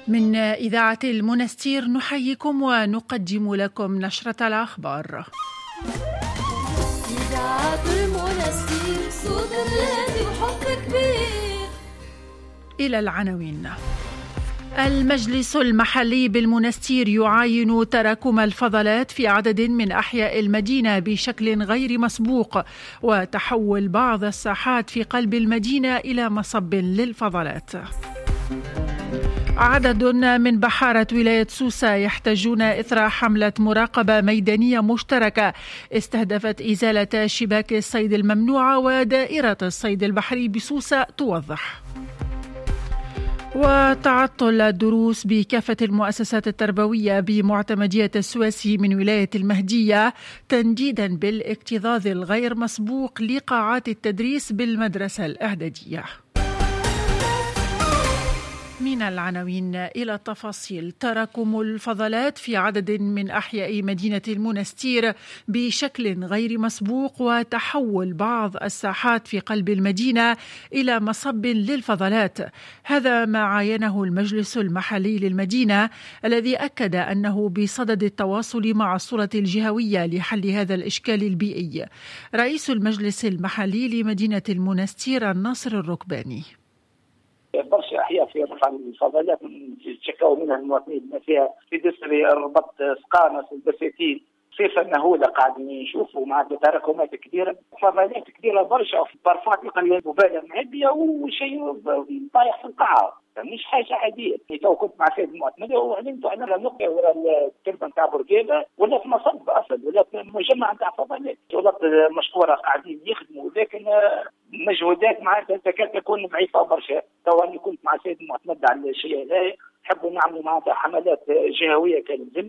من إذاعة المنستير نحييكم ونقدم لكم نشرة الأخبار. إذاعة المنستير صوت الذي وحب كبير. إلى العناوين. المجلس المحلي بالمنستير يعاين تراكم الفضلات في عدد من أحياء المدينة بشكل غير مسبوق وتحول بعض الساحات في قلب المدينة إلى مصب للفضلات. عدد من بحارة ولاية سوسة يحتاجون إثر حملة مراقبة ميدانية مشتركة استهدفت إزالة شباك الصيد الممنوعة، ودائرة الصيد البحري بسوسة توضح. وتعطل الدروس بكافة المؤسسات التربوية بمعتمدية السواسي من ولاية المهدية تنديدا بالاكتظاظ الغير مسبوق لقاعات التدريس بالمدرسة الإعدادية. من العناوين إلى التفاصيل. تراكم الفضلات في عدد من أحياء مدينة المنستير بشكل غير مسبوق وتحول بعض الساحات في قلب المدينة إلى مصب للفضلات، هذا ما عاينه المجلس المحلي للمدينة الذي أكد أنه بصدد التواصل مع السلطة الجهوية لحل هذا الإشكال البيئي. رئيس المجلس المحلي لمدينة المنستير الناصر الركباني: برشا احياء في رفع الفضلات تشكوا منها المواطنين بما فيها في دسري، الربط، سقانس، البساتين، صفة مهولة قاعدين نشوفوا مع تراكمات كبيرة، فضلات كبيرة برشا، في بارفات تلقى مبالغ معبية وشيء طايح في القاعة، مش حاجة عادية. تو كنت مع سيد المعتمدة وعلمت أن النقطة ولا التربة نتاع بورقيبة ولا في مصب أصلا ولا في مجمع نتاع فضلات، ولات مشكورة قاعدين يخدموا، لكن مجهودات معناتها تكاد تكون ضعيفة برشا. تو أنا كنت مع سيد المعتمدة على الشيء هذا، نحبوا نعملوا معناتها حملات جهوية كالزم.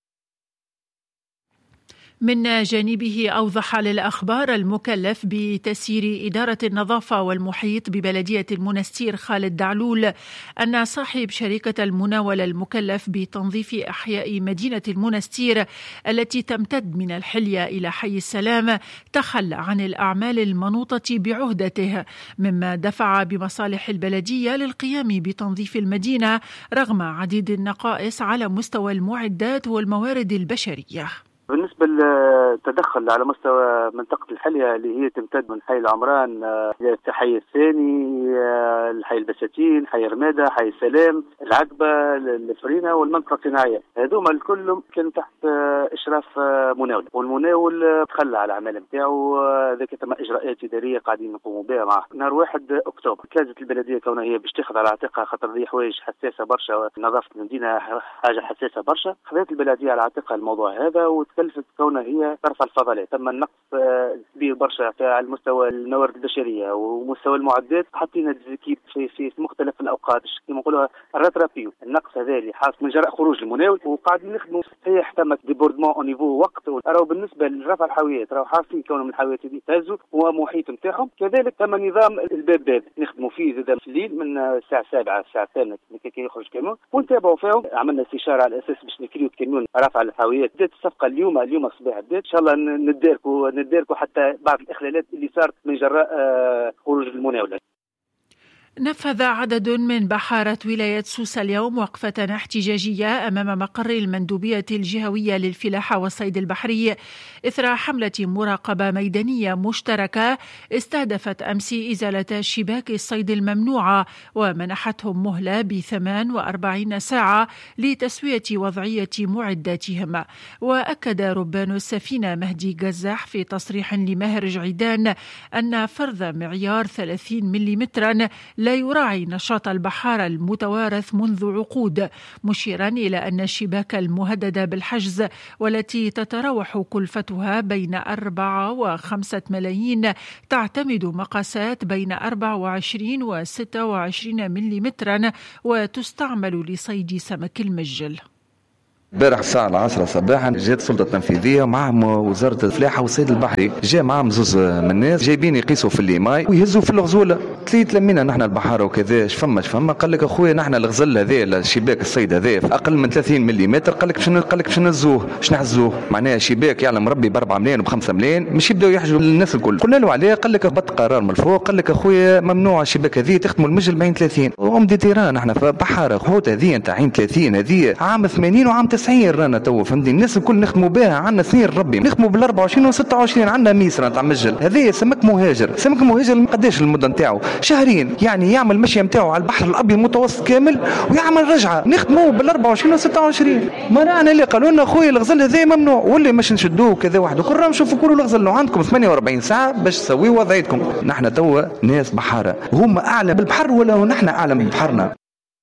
من جانبه أوضح للأخبار المكلف بتسيير إدارة النظافة والمحيط ببلدية المنستير خالد دعلول أن صاحب شركة المناولة المكلف بتنظيف أحياء مدينة المنستير التي تمتد من الحلية إلى حي السلام تخلى عن الأعمال المنوطة بعهدته، مما دفع بمصالح البلدية للقيام بتنظيف المدينة رغم عديد النقائص على مستوى المعدات والموارد البشرية. بالنسبة للتدخل على مستوى منطقة الحلية اللي هي تمتد من حي العمران الحي الثاني، الحي البساتين، حي رمادة، حي السلام، العقبة، الفرينة والمنطقة الصناعية، هذوما الكل كانوا تحت إشراف مناول، والمناول تخلى على العمل نتاعو. ذاك ثم إجراءات إدارية قاعدين نقوموا بها مع نهار 1 أكتوبر. كانت البلدية كونها هي باش تاخذ على عاتقها خاطر هذه حوايج حساسة برشا، نظافة المدينة حاجة حساسة برشا، خذت البلدية على عاتقها الموضوع هذا وتكلفت كونها هي ترفع الفضلات. تم النقص كبير برشا على المستوى الموارد البشرية ومستوى المعدات، حطينا ديزيكيب في مختلف الأوقات كما نقولوا الراترابيو. النقص هذا اللي حاصل من جراء خروج المناول وقاعدين نخدموا فيه، احتمت ديبوردمون او نيفو وقت. راهو بالنسبة لرفع الحاويات راهو حاصلين كونهم الحاويات اللي تهزوا ومحيط نتاعهم. كذلك تم نظام الباب نخدموا فيه زاد في الليل من الساعة 7 الساعة 8 كي يخرج كاميون ونتابعوا فيهم. عملنا استشارة على أساس باش نكريو كاميون رفع الحاويات. بدات الصفقة اليوم الصباح بدات ان شاء الله نداركوا حتى بعض الاخلالات اللي صارت من جراء خروج المناولة. نفذ عدد من بحارة ولاية سوسة اليوم وقفة احتجاجية أمام مقر المندوبية الجهوية للفلاحة والصيد البحري إثر حملة مراقبة ميدانية مشتركة استهدفت أمس إزالة شباك الصيد الممنوعة، ومنحتهم مهلة ب48 ساعة لتسوية وضعية معداتهم. وأكد ربان السفينة مهدي قزاح في تصريح لماهر جعيدان أن فرض معيار 30 ملم لا يراعي نشاط البحارة المتوارث منذ عقود، مشيرا إلى أن الشباك المهددة بالحجز والتي تتراوح كلفتها بين 4 و5 ملايين تعتمد مقاسات بين 24 و26 ملم وتستعمل لصيد سمك المجل. امبارح الساعة 10 صباحا جات السلطة التنفيذية معهم وزارة الفلاحة والصيد البحري، جاء معهم زوز من الناس جايبين يقيسوا في الليماي ويهزوا في الغزولة. تلمينا نحن البحارة وكذا شفما قال لك اخويا نحن الغزل هذا الشباك الصيد هذا اقل من 30 ملم، قال لك باش نهزوه باش نحزوه، معناها شباك يعلم ربي ب 4 ملايين وب5 ملايين مش يبداو يحجوا للناس الكل. قلنا له عليه قال لك هبط قرار من الفوق قال لك اخويا ممنوع الشباك هذه تخدموا المجل بعين 30 وام دي تيران. نحن بحارة حوت هذه نتاع عين 30 هذه عام 80 وعام 90 رانا تو فهمتني الناس الكل نخدموا بها، عندنا سنين ربي نخدموا بال 24 و26 عندنا ميسرة نتاع مجل هذه سمك مهاجر. سمك مهاجر قداش المدة نتاعو؟ شهرين، يعني يعمل مشي نتاعو على البحر الابيض المتوسط كامل ويعمل رجعه نخدموا بال 24 و26. ما رانا اللي قالوا لنا خويا الغزل هذا ممنوع واللي مش نشدوه كذا واحد وكل راهم نشوفوا كل الغزل عندكم 48 ساعه باش تسويوا وضعيتكم. نحن توا ناس بحاره وهم اعلى بالبحر ولا نحن اعلى من بحرنا؟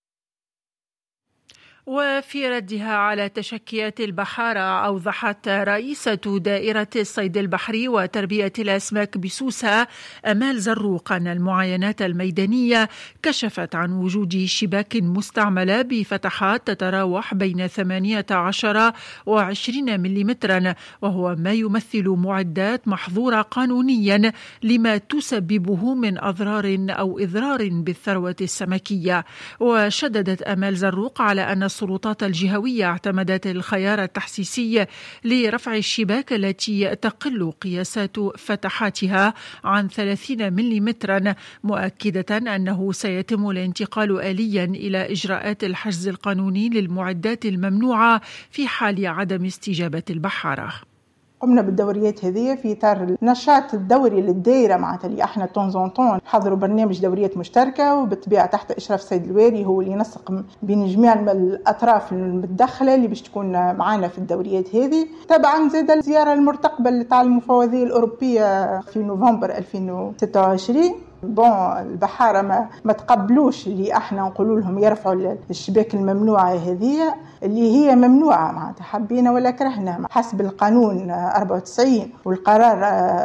وفي ردها على تشكيات البحارة أوضحت رئيسة دائرة الصيد البحري وتربية الأسماك بسوسة أمال زروق أن المعاينات الميدانية كشفت عن وجود شباك مستعملة بفتحات تتراوح بين 18 و20 ملم، وهو ما يمثل معدات محظورة قانونيا لما تسببه من أضرار أو إضرار بالثروة السمكية. وشددت أمال زروق على أن السلطات الجهوية اعتمدت الخيار التحسيسي لرفع الشباك التي تقل قياسات فتحاتها عن 30 ملم، مؤكدة أنه سيتم الانتقال آليا إلى إجراءات الحجز القانوني للمعدات الممنوعة في حال عدم استجابة البحارة. قمنا بالدوريات هذه في إطار النشاط الدوري للدائرة، معناتها اللي احنا طونزونطون حضروا برنامج دوريات مشتركة وبالطبيعة تحت إشراف السيد الوالي هو اللي ينسق بين جميع الأطراف المتدخلة اللي باش تكون معنا في الدوريات هذه. طبعا زاد الزيارة المرتقبة تاع المفوضية الأوروبية في نوفمبر 2026. البحارة ما تقبلوش اللي احنا نقولوا لهم يرفعوا الشباك الممنوعة هذه اللي هي ممنوعة، معناتها حبينا ولا كرهنا حسب القانون 94 والقرار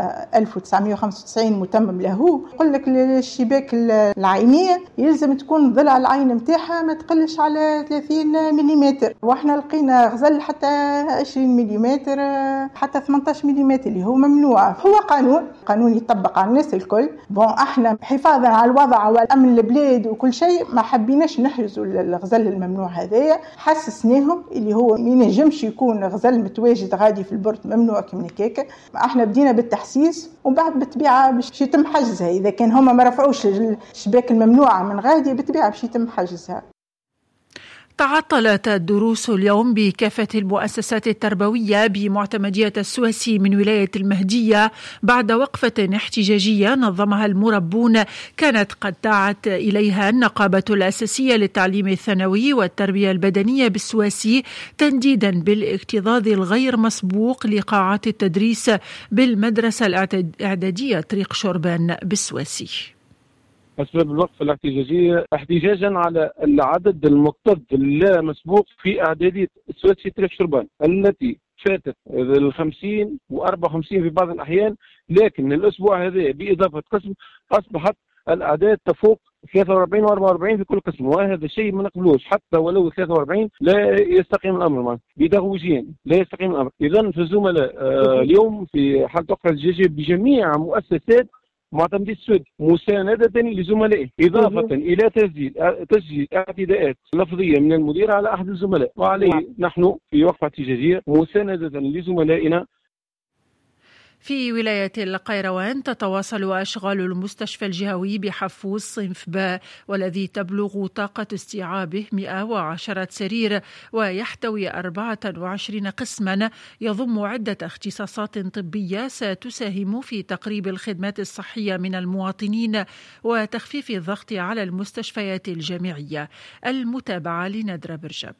1995 متمم له. يقول لك الشباك العينية يلزم تكون ضلع العين متاعها ما تقلش على 30 ملم، واحنا لقينا غزل حتى 20 ملم حتى 18 ملم اللي هو ممنوع. هو قانون يطبق على الناس الكل. احنا حفاظا على الوضع والامن البلاد وكل شيء ما حبيناش نحجزوا الغزل الممنوع هذايا، حسسناهم اللي هو ما ينجمش يكون غزل متواجد غادي في البورت ممنوع كما هكاك. احنا بدينا بالتحسيس وبعد بالطبيعه باش يتم حجزها، اذا كان هما ما رفعوش الشباك الممنوعه من غادي بالطبيعه باش يتم حجزها. تعطلت الدروس اليوم بكافة المؤسسات التربوية بمعتمدية السواسي من ولاية المهدية بعد وقفة احتجاجية نظمها المربون كانت قد دعت إليها النقابة الأساسية للتعليم الثانوي والتربية البدنية بالسواسي تنديدا بالاكتظاظ الغير مسبوق لقاعات التدريس بالمدرسة الإعدادية طريق شربان بالسواسي. أسباب الوقفة الاحتجاجية احتجاجا على العدد المكتظ اللا مسبوق في إعدادية السواسي طريق شربان التي فاتت 50 و54 في بعض الأحيان، لكن الأسبوع هذا بإضافة قسم أصبحت الأعداد تفوق 43 و44 في كل قسم، وهذا شيء ما نقبلوش. حتى ولو 43 لا يستقيم الأمر بيداغوجيا لا يستقيم الأمر. إذن في الزملاء اليوم في حالة وقفة احتجاجية بجميع مؤسسات معتمدية السود مساندة لزملائه، إضافة إلى تسجيل اعتداءات لفظية من المدير على أحد الزملاء، وعليه نحن في وقفة احتجاجية مساندة لزملائنا. في ولاية القيروان تتواصل أشغال المستشفى الجهوي بحفوز صنف باء والذي تبلغ طاقة استيعابه 110 سرير ويحتوي 24 قسما يضم عدة اختصاصات طبية ستساهم في تقريب الخدمات الصحية من المواطنين وتخفيف الضغط على المستشفيات الجامعية. المتابعة لندرة برجب.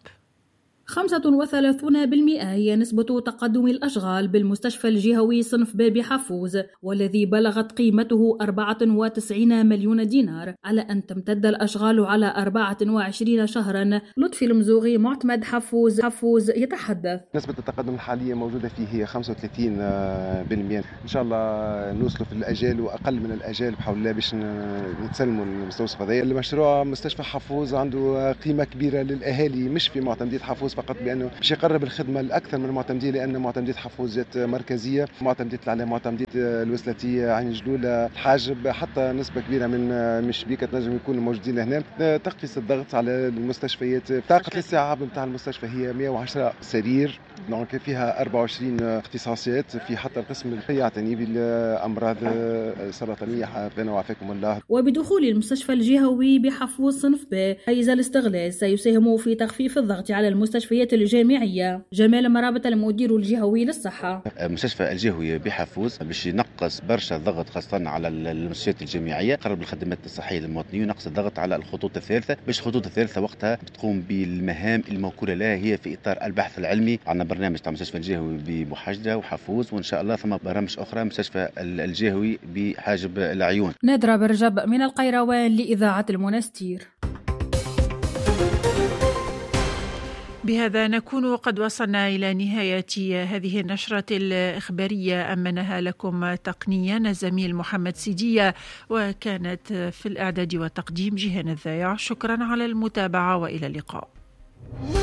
35% هي نسبة تقدم الأشغال بالمستشفى الجهوي صنف باء بحفوز، والذي بلغت قيمته 94 مليون دينار، على أن تمتد الأشغال على 24 شهرا. لطفي المزوغي معتمد حفوز يتحدث. نسبة التقدم الحالية موجودة فيه هي 35%. إن شاء الله نوصلوا في الأجال وأقل من الأجال بحول الله باش نتسلموا المستوصف هذا. المشروع مستشفى حفوز عنده قيمة كبيرة للأهالي، مش في معتمدية حفوز فقط بأنه باش يقرب الخدمة لأكثر من المعتمدين، لأن معتمدية حفوز جات مركزية، معتمدية العلام، معتمدية الوسلاتية، عين جلولة، الحاجب، حتى نسبة كبيرة من شبيكة تنجم يكونوا موجودين هنا. تقيس الضغط على المستشفيات. طاقة الاستيعاب نتاع المستشفى هي 110 سرير، دونك فيها 24 اختصاصيات، في حتى القسم اللي يعتني بالأمراض السرطانية ربنا وعافاكم الله. وبدخول المستشفى الجهوي بحفوظ صنف ب حيز الاستغلال سيساهم في تخفيف الضغط على المستشفيات الجامعية. جمال مرابط المدير الجهوي للصحة. المستشفى الجهوي بحفوظ باش ينقص برشا الضغط خاصة على المستشفيات الجامعية، قرب الخدمات الصحية للمواطنين، ونقص الضغط على الخطوط الثالثة، باش الخطوط الثالثة وقتها بتقوم بالمهام الموكولة لها هي في إطار البحث العلمي. عندنا برنامج تاع مستشفى الجهوي بمحاجدة وحفوظ، وإن شاء الله ثم برامج أخرى مستشفى الجهوي بحاجب العيون. نادرة برجب من القيروان لإذاعة المنستير. بهذا نكون قد وصلنا إلى نهاية هذه النشرة الإخبارية. أمنها لكم تقنيا الزميل محمد سيدية، وكانت في الإعداد والتقديم جيهان الذايع. شكرا على المتابعة وإلى اللقاء.